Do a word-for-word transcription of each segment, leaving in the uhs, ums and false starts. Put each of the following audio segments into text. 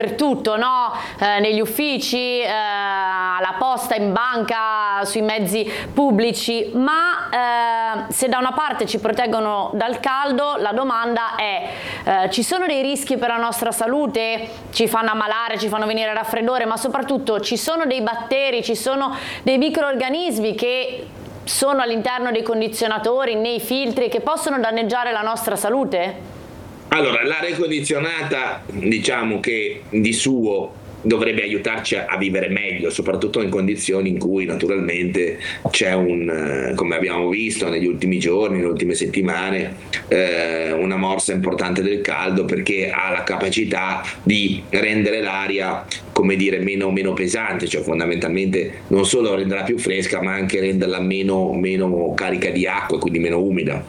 per tutto, no? Eh, negli uffici, eh, alla posta, in banca, sui mezzi pubblici, ma eh, se da una parte ci proteggono dal caldo, la domanda è eh, ci sono dei rischi per la nostra salute? Ci fanno ammalare, ci fanno venire raffreddore, ma soprattutto ci sono dei batteri, ci sono dei microrganismi che sono all'interno dei condizionatori, nei filtri, che possono danneggiare la nostra salute? Allora, l'aria condizionata, diciamo che di suo dovrebbe aiutarci a vivere meglio, soprattutto in condizioni in cui naturalmente c'è un, come abbiamo visto negli ultimi giorni, nelle ultime settimane, eh, una morsa importante del caldo, perché ha la capacità di rendere l'aria, come dire, meno, meno pesante, cioè fondamentalmente non solo renderla più fresca, ma anche renderla meno, meno carica di acqua, quindi meno umida.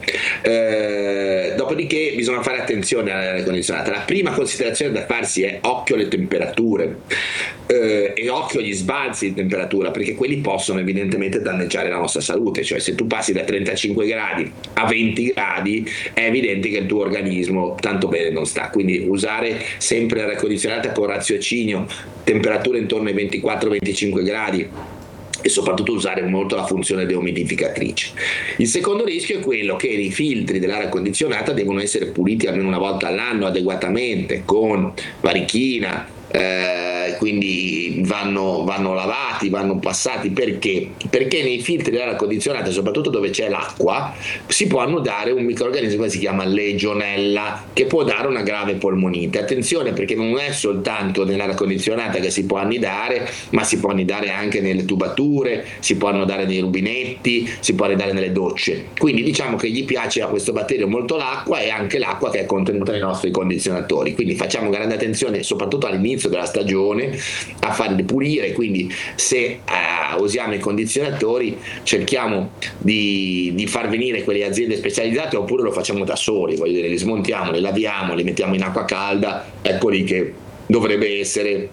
Eh, dopodiché bisogna fare attenzione all'aria condizionata. La prima considerazione da farsi è occhio alle temperature. Eh, e occhio agli sbalzi di temperatura, perché quelli possono evidentemente danneggiare la nostra salute. Cioè, se tu passi da trentacinque gradi a venti gradi, è evidente che il tuo organismo tanto bene non sta. Quindi usare sempre l'aria condizionata con raziocinio, temperature intorno ai ventiquattro venticinque gradi, e soprattutto usare molto la funzione deumidificatrice. Il secondo rischio è quello che i filtri dell'aria condizionata devono essere puliti almeno una volta all'anno adeguatamente con varichina, eh, quindi vanno, vanno lavati, vanno passati. Perché? Perché nei filtri dell'aria condizionata, soprattutto dove c'è l'acqua, si può annodare un microrganismo che si chiama legionella, che può dare una grave polmonite. Attenzione, perché non è soltanto nell'aria condizionata che si può annidare, ma si può annidare anche nelle tubature, si può annodare nei rubinetti, si può annidare nelle docce. Quindi diciamo che gli piace a questo batterio molto l'acqua, e anche l'acqua che è contenuta nei nostri condizionatori. Quindi facciamo grande attenzione, soprattutto all'inizio della stagione, a farli pulire. Quindi se eh, usiamo i condizionatori, cerchiamo di, di far venire quelle aziende specializzate, oppure lo facciamo da soli, voglio dire, li smontiamo, li laviamo, li mettiamo in acqua calda. Ecco lì che dovrebbe essere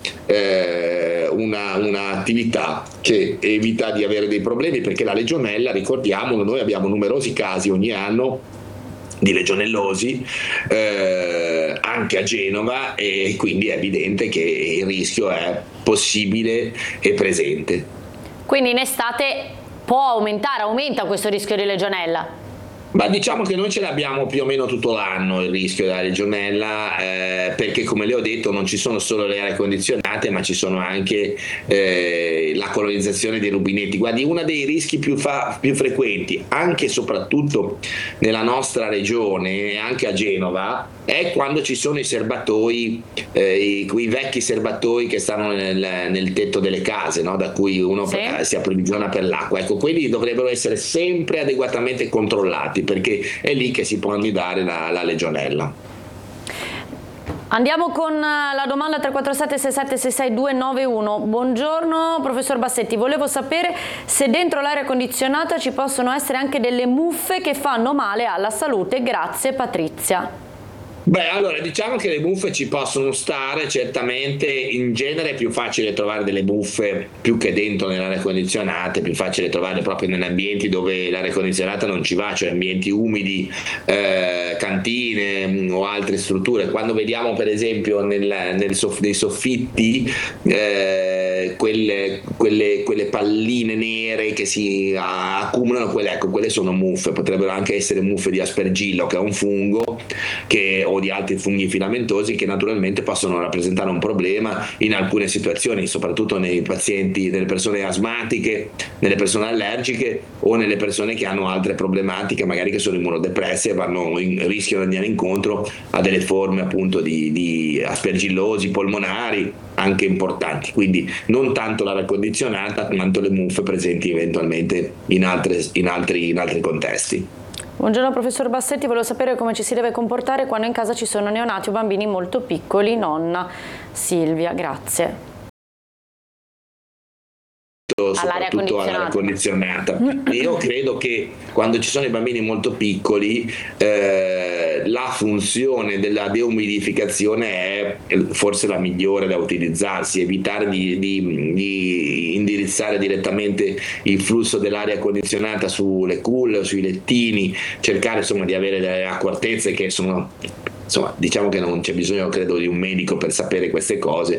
eh, una, un'attività che evita di avere dei problemi, perché la legionella, ricordiamolo, noi abbiamo numerosi casi ogni anno di legionellosi eh, anche a Genova, e quindi è evidente che il rischio è possibile e presente. Quindi in estate può aumentare, aumenta questo rischio di legionella? Ma diciamo che noi ce l'abbiamo più o meno tutto l'anno il rischio della legionella, eh, perché come le ho detto non ci sono solo le arie condizionate, ma ci sono anche eh, la colonizzazione dei rubinetti. Guardi, uno dei rischi più, fa, più frequenti, anche e soprattutto nella nostra regione, anche a Genova, è quando ci sono i serbatoi, eh, i, quei vecchi serbatoi che stanno nel, nel tetto delle case, no? Da cui uno sì. si approvvigiona per l'acqua. Ecco, quelli dovrebbero essere sempre adeguatamente controllati, perché è lì che si può annidare la, la legionella. Andiamo con la domanda tre quattro sette sei sette sei sei due nove uno. Buongiorno professor Bassetti, volevo sapere se dentro l'aria condizionata ci possono essere anche delle muffe che fanno male alla salute. Grazie Patrizia. Beh, allora diciamo che le muffe ci possono stare, certamente. In genere è più facile trovare delle muffe più che dentro nell'aria condizionata, è più facile trovarle proprio negli ambienti dove l'aria condizionata non ci va, cioè ambienti umidi, eh, cantine mh, o altre strutture. Quando vediamo per esempio nel, nel soff- dei soffitti eh, quelle, quelle, quelle palline nere che si ah, accumulano, quelle, ecco, quelle sono muffe. Potrebbero anche essere muffe di aspergillo, che è un fungo, che o di altri funghi filamentosi, che naturalmente possono rappresentare un problema in alcune situazioni, soprattutto nei pazienti, nelle persone asmatiche, nelle persone allergiche o nelle persone che hanno altre problematiche, magari che sono immunodepresse e vanno in, rischiano di andare incontro a delle forme appunto di, di aspergillosi polmonari anche importanti. Quindi non tanto l'aria condizionata quanto le muffe presenti eventualmente in, altre, in, altri, in altri contesti. Buongiorno professor Bassetti, volevo sapere come ci si deve comportare quando in casa ci sono neonati o bambini molto piccoli. Nonna Silvia, grazie. Soprattutto all'aria condizionata. Io credo che quando ci sono i bambini molto piccoli eh, la funzione della deumidificazione è forse la migliore da utilizzarsi, evitare di, di, di indirizzare direttamente il flusso dell'aria condizionata sulle culle o sui lettini, cercare insomma di avere delle accortezze che sono insomma, diciamo che non c'è bisogno, credo, di un medico per sapere queste cose,